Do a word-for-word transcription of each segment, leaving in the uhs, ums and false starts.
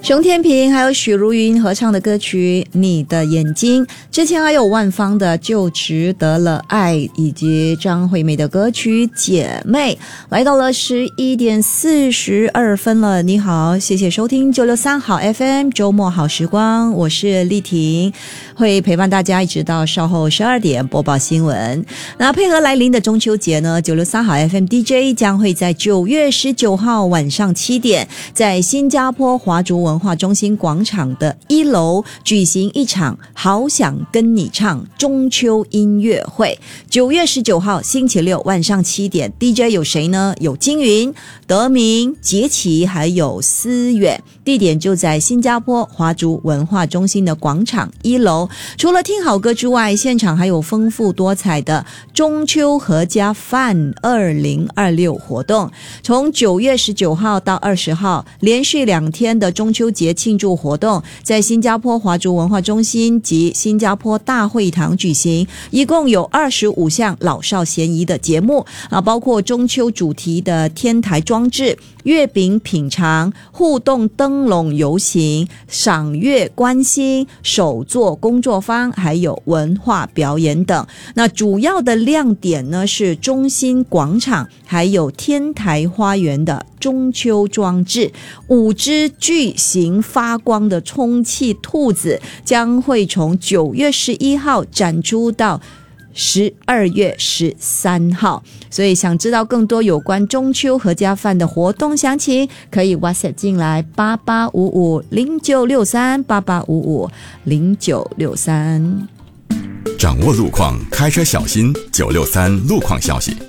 熊天平还有许茹芸合唱的歌曲《你的眼睛》，之前还有万芳的《就值得了爱》，以及张惠妹的歌曲《姐妹》。来到了十一点四十二分了，你好，谢谢收听九六三好 F M 周末好时光，我是丽婷，会陪伴大家一直到稍后十二点播报新闻。那配合来临的中秋节呢，九六三好 F M D J 将会在九月十九号晚上七点，在新加坡华族文化中心广场的一楼举行一场好想跟你唱中秋音乐会。九月十九号星期六晚上七点， D J 有谁呢？有金云、德明、杰奇还有思远，地点就在新加坡华族文化中心的广场一楼。除了听好歌之外，现场还有丰富多彩的中秋合家饭二零二六活动。从九月十九号到二十号，连续两天的中秋节庆祝活动在新加坡华族文化中心及新加坡大会堂举行，一共有二十五项老少咸宜的节目啊，包括中秋主题的天台装置、月饼品尝、互动灯笼游行、赏月观星、手作工作坊，还有文化表演等。那主要的亮点呢是中心广场还有天台花园的中秋装置，五只巨型发光的充气兔子将会从九月十一号展出到十二月十三号，所以想知道更多有关中秋合家饭的活动详情，可以 WhatsApp 进来八八五五零九六三 八八五五零九六三。 掌握路况，开车小心。九六三路况消息。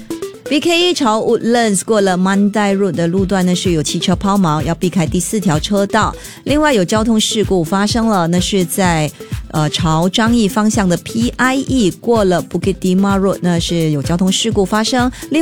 B K 一 朝 Woodlands 过了 Mandai Road 的路段呢是有汽车抛锚，要避开第四条车道。另外有交通事故发生了，那是在呃朝樟宜方向的 P I E 过了 Bukit Timah Road， 那是有交通事故发生。另